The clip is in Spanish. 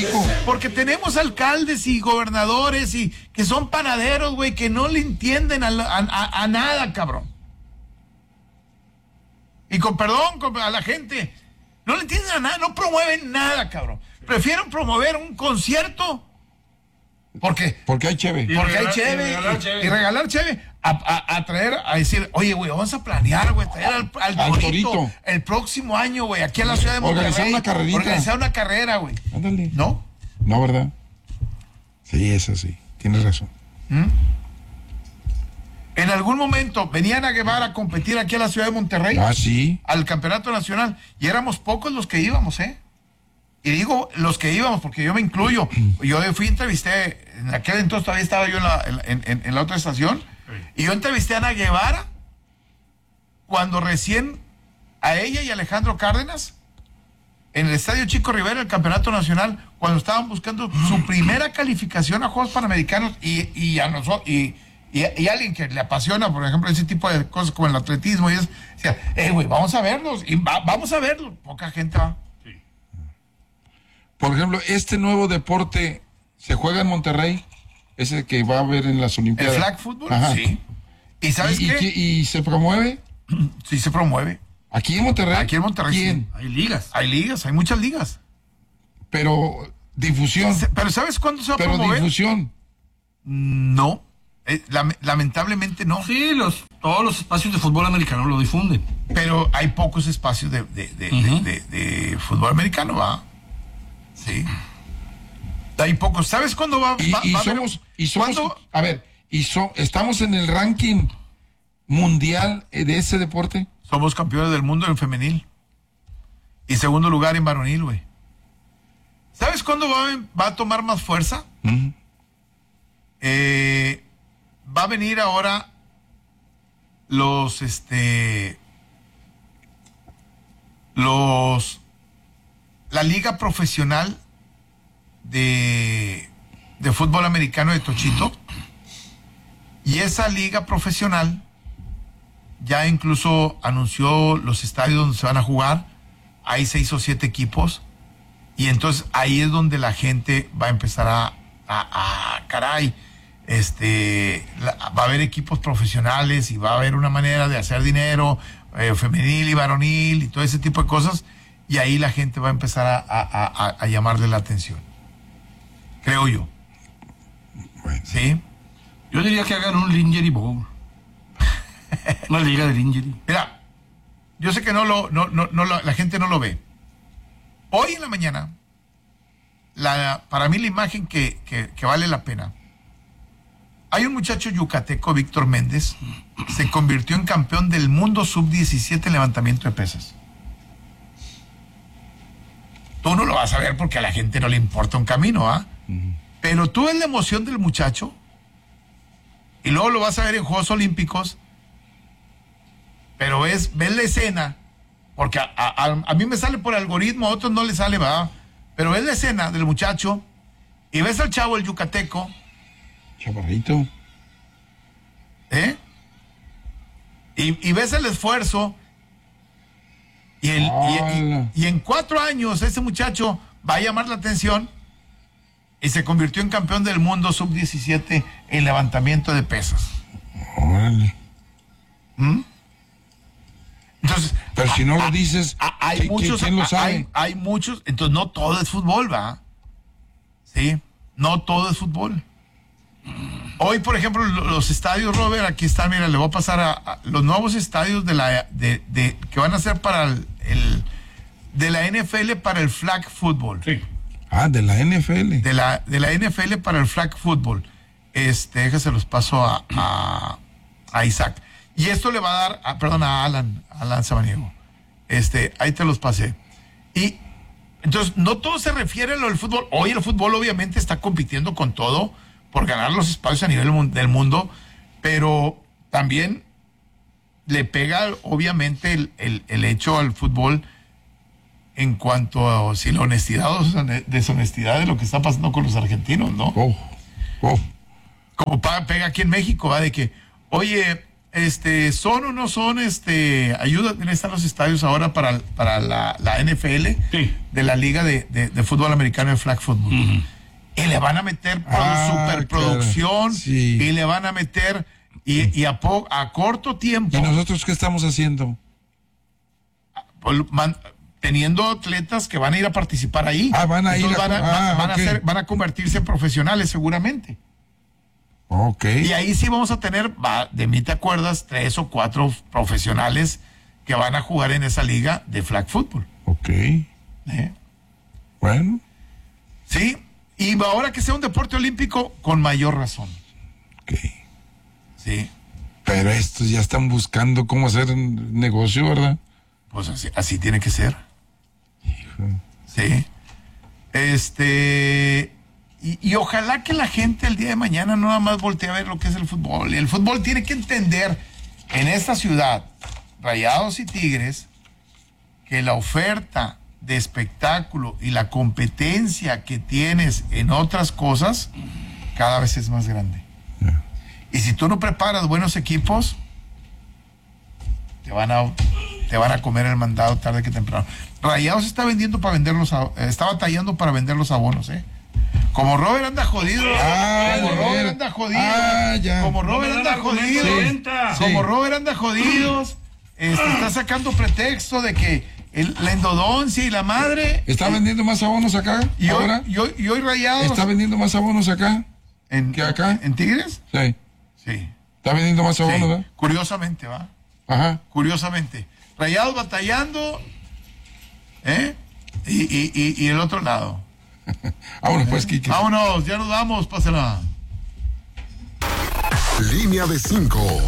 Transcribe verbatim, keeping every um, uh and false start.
México. Porque tenemos alcaldes y gobernadores y que son panaderos, güey, que no le entienden a, a, a, a nada, cabrón. Y con perdón con, a la gente, no le entienden a nada, no promueven nada, cabrón. Prefieren promover un concierto. ¿Por qué? Porque hay cheve. Porque regalar, hay cheve. y regalar Y, cheve. y regalar cheve. A, a, a traer, a decir, oye, güey, vamos a planear, güey, traer al, al, Al torito, Torito. el próximo año, güey, aquí en la ciudad de Monterrey. Organizar una carrerita. Organizar una carrera, güey. Ándale. ¿No? No, ¿verdad? Sí, es así. Tienes razón. ¿Mm? En algún momento venían a Guevara a competir aquí a la ciudad de Monterrey. Ah, sí. Al campeonato nacional. Y éramos pocos los que íbamos, ¿eh? Y digo los que íbamos, porque yo me incluyo. Yo fui, entrevisté, en aquel entonces todavía estaba yo en la, en, en, en la otra estación, y yo entrevisté a Ana Guevara cuando recién a ella y Alejandro Cárdenas, en el Estadio Chico Rivera, el campeonato nacional, cuando estaban buscando su primera calificación a Juegos Panamericanos, y, y a nosotros, y, y, y alguien que le apasiona, por ejemplo, ese tipo de cosas como el atletismo, y es, decía, eh, güey, vamos a verlos, y va, vamos a verlos. Poca gente va. Por ejemplo, este nuevo deporte se juega en Monterrey, ese que va a haber en las ¿El Olimpiadas. flag football? Ajá. Sí. ¿Y sabes ¿Y, y qué? qué- y se promueve Sí se promueve. aquí en Monterrey? Aquí en Monterrey, ¿Quién? sí. Hay ligas. Hay ligas, hay muchas ligas. Pero difusión. Se- Pero ¿sabes cuándo se va a Pero promover? difusión. No. Eh, lam- lamentablemente no. Sí, los, todos los espacios de fútbol americano lo difunden. Pero hay pocos espacios de, de, de, Ujú. de- de- de fútbol americano, ¿va? Sí. Hay pocos. ¿Sabes cuándo va, Y, va- y va a haber- somos, y somos, ¿cuándo? a ver, y so- estamos en el ranking mundial eh, de ese deporte. Somos campeones del mundo en femenil. Y segundo lugar en varonil, güey. ¿Sabes cuándo va, a- va a tomar más fuerza? Ujú. Eh, va a venir ahora los, este, los, la liga profesional de, de fútbol americano de Tochito. Y esa liga profesional ya incluso anunció los estadios donde se van a jugar. Hay seis o siete equipos. Y entonces ahí es donde la gente va a empezar a, a, a caray, este, la- va a haber equipos profesionales y va a haber una manera de hacer dinero, eh, femenil y varonil y todo ese tipo de cosas. Y ahí la gente va a empezar a, a, a, a llamarle la atención. Creo yo. Bueno. ¿Sí? Yo diría que hagan un Lingerie Bowl. Una liga de Lingerie. Mira, yo sé que no lo, no, no, no lo- la gente no lo ve. Hoy en la mañana, la, para mí la imagen que, que, que vale la pena. Hay un muchacho yucateco, Víctor Méndez, se convirtió en campeón del mundo sub diecisiete en levantamiento de pesas. Tú no lo vas a ver porque a la gente no le importa un camino, ¿ah? Pero tú ves la emoción del muchacho y luego lo vas a ver en Juegos Olímpicos, pero ves, ves la escena, porque a, a- a- a mí me sale por algoritmo, a otros no le sale, va, pero ves la escena del muchacho y ves al chavo, el yucateco, Chaparrito. ¿eh? Y, y ves el esfuerzo y, el, y- ¡Hala! y- y en cuatro años ese muchacho va a llamar la atención y se convirtió en campeón del mundo sub diecisiete en levantamiento de pesas. Órale. Entonces, Pero si no lo dices, Ah, hay ¿qui- qui- muchos, ¿quién lo ah, sabe? Hay, hay muchos, entonces no todo es fútbol, ¿va? Sí, no todo es fútbol. Hoy, por ejemplo, lo- los estadios, Robert, aquí están, mira, le voy a pasar a, a los nuevos estadios de la de, de- que van a ser para el, el- de la N F L para el flag football. Sí. Ah, de la N F L. De la, de la N F L para el flag football. Este, déjese los paso a, a, a Isaac. Y esto le va a dar, a, perdón, a Alan, Alan Samaniego. Este, ahí te los pasé. Y entonces, no todo se refiere a lo del fútbol. Hoy el fútbol obviamente está compitiendo con todo por ganar los espacios a nivel mun- del mundo, pero también le pega obviamente el, el, el hecho al fútbol en cuanto a si la honestidad o deshone- deshonestidad de lo que está pasando con los argentinos, ¿no? Oh, oh. Como pa- pega aquí en México, ¿va? De que, oye, este, ¿son o no son, este, ayuda, están los estadios ahora para, para la, la N F L? Sí. De la Liga de, de, de Fútbol Americano de Flag Football. Ujú. Y le van a meter produ- Ah, superproducción, claro. Sí. y le van a meter, y, y a, po- a corto tiempo, ¿Y nosotros qué estamos haciendo? pues, man- teniendo atletas que van a ir a participar ahí. Ah, van a ir Entonces a- van a, ah, van, van ok. a ser- van a convertirse en profesionales seguramente. Ok. Y ahí sí vamos a tener, va, de mí te acuerdas, tres o cuatro profesionales que van a jugar en esa liga de flag football. Ok. ¿eh? Bueno. Sí, y ahora que sea un deporte olímpico, con mayor razón. Ok. Sí, Pero estos ya están buscando cómo hacer negocio, ¿verdad? pues así, así tiene que ser. Hijo. Sí. Este. Y, y ojalá que la gente el día de mañana no nada más voltee a ver lo que es el fútbol. Y el fútbol tiene que entender en esta ciudad, Rayados y Tigres, que la oferta de espectáculo y la competencia que tienes en otras cosas cada vez es más grande. Ya. Y si tú no preparas buenos equipos, te van a te van a comer el mandado tarde que temprano. Rayados está vendiendo para vender los a- eh, está batallando para vender los abonos, ¿eh? Como Robert anda jodido, Ah, como de Robert veras. anda jodido, Ah, ya. como Robert No me dan anda jodido, argumento de venta. como Sí. Robert anda jodidos, este, está sacando pretexto de que el- la endodoncia y la madre. ¿Está vendiendo más abonos acá? y hoy, ¿Ahora? y hoy, y hoy Rayados ¿Está vendiendo más abonos acá? en, que acá? en Tigres, Sí. sí, ¿Está vendiendo más sí. abonos, ¿verdad? Curiosamente, va. Ajá. Curiosamente. Rayados batallando, ¿eh? Y, y, y, y el otro lado. Vámonos pues, Kike. Vámonos, ya nos vamos, pásala. Línea de cinco.